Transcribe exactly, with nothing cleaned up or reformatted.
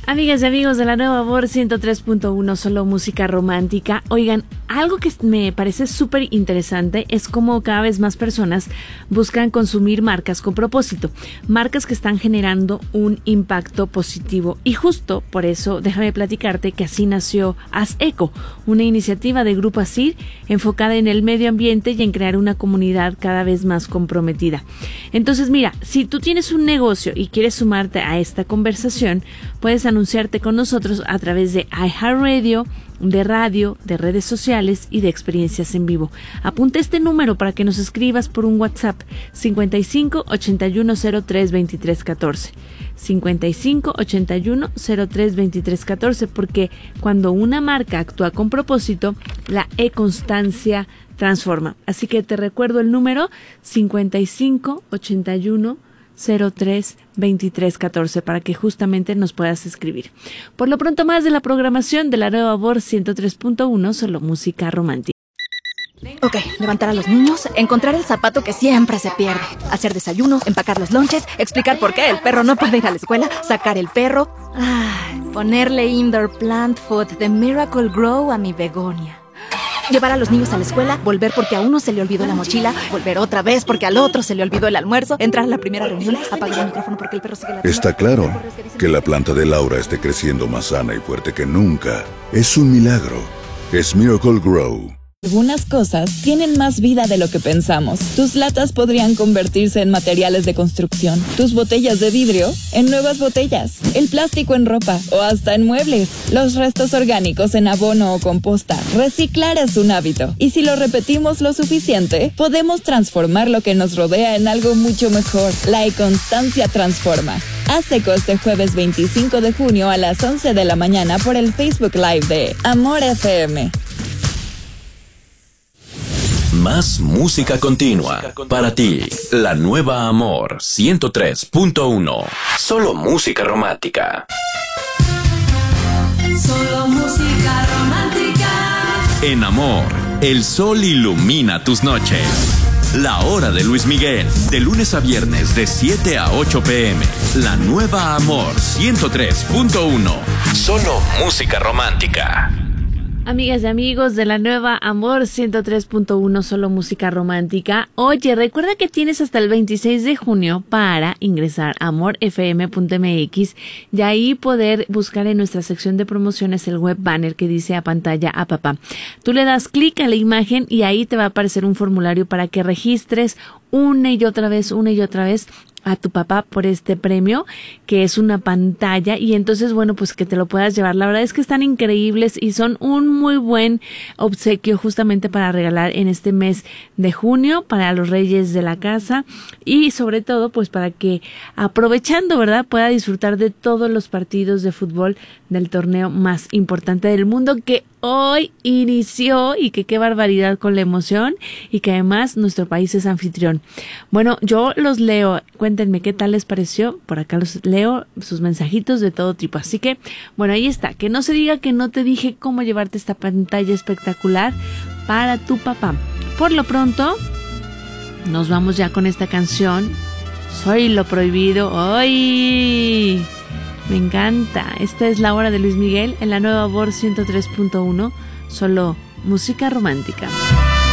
Amigas y amigos de la Nueva Amor ciento tres punto uno, solo música romántica. Oigan, algo que me parece súper interesante es cómo cada vez más personas buscan consumir marcas con propósito, marcas que están generando un impacto positivo. Y justo por eso, déjame platicarte que así nació Haz Eco, una iniciativa de Grupo Asir enfocada en el medio ambiente y en crear una comunidad cada vez más comprometida. Entonces, mira, si tú tienes un negocio y quieres sumarte a esta conversación, puedes anunciarte con nosotros a través de iHeartRadio, de radio, de redes sociales y de experiencias en vivo. Apunta este número para que nos escribas por un WhatsApp: cincuenta y cinco, ochenta y uno, cero tres, veintitrés, catorce. cincuenta y cinco, ochenta y uno, cero tres, veintitrés, catorce, porque cuando una marca actúa con propósito, la e-constancia transforma. Así que te recuerdo el número: cincuenta y cinco, ochenta y uno, cero tres, veintitrés, catorce, para que justamente nos puedas escribir. Por lo pronto, más de la programación de la Nueva Amor ciento tres punto uno, solo música romántica. Ok, levantar a los niños, encontrar el zapato que siempre se pierde, hacer desayuno, empacar los lonches, explicar por qué el perro no puede ir a la escuela, sacar el perro, ay, ponerle indoor plant food de Miracle Grow a mi begonia. Llevar a los niños a la escuela, volver porque a uno se le olvidó la mochila, volver otra vez porque al otro se le olvidó el almuerzo, entrar a la primera reunión, apagar el micrófono porque el perro sigue latiendo. Está claro que la planta de Laura esté creciendo más sana y fuerte que nunca. Es un milagro. Es Miracle Grow. Algunas cosas tienen más vida de lo que pensamos. Tus latas podrían convertirse en materiales de construcción, tus botellas de vidrio en nuevas botellas, el plástico en ropa o hasta en muebles, los restos orgánicos en abono o composta. Reciclar es un hábito y si lo repetimos lo suficiente, podemos transformar lo que nos rodea en algo mucho mejor. La e-constancia transforma. Haz Eco este jueves veinticinco de junio a las once de la mañana por el Facebook Live de Amor F M. Más música continua para ti. La Nueva Amor ciento tres punto uno. Solo música romántica. Solo música romántica. En Amor, el sol ilumina tus noches. La hora de Luis Miguel, de lunes a viernes de siete a ocho pm. La Nueva Amor ciento tres punto uno. Solo música romántica. Amigas y amigos de la Nueva Amor ciento tres punto uno, solo música romántica. Oye, recuerda que tienes hasta el veintiséis de junio para ingresar a amor f m punto m x y ahí poder buscar en nuestra sección de promociones el web banner que dice a pantalla a papá. Tú le das clic a la imagen y ahí te va a aparecer un formulario para que registres una y otra vez, una y otra vez a tu papá por este premio, que es una pantalla, y entonces, bueno, pues que te lo puedas llevar. La verdad es que están increíbles y son un muy buen obsequio justamente para regalar en este mes de junio para los reyes de la casa y sobre todo, pues para que aprovechando, ¿verdad?, pueda disfrutar de todos los partidos de fútbol del torneo más importante del mundo que hoy inició y que qué barbaridad con la emoción y que además nuestro país es anfitrión. Bueno, yo los leo, cuéntenme qué tal les pareció, por acá los leo, sus mensajitos de todo tipo, así que bueno, ahí está, que no se diga que no te dije cómo llevarte esta pantalla espectacular para tu papá. Por lo pronto, nos vamos ya con esta canción, Soy lo prohibido. ¡Ay! Me encanta. Esta es la hora de Luis Miguel en la Nueva Amor ciento tres punto uno, solo música romántica.